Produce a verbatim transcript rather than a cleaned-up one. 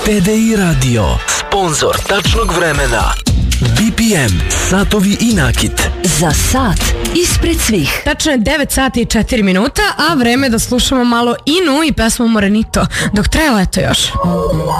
T D I Radio, sponsor tačnog vremena. B P M, satovi i nakit. Za sat ispred svih. Tačno je devet sati i četiri minuta, a vreme da slušamo malo Inu i pesmu Morenito, dok traje leto još.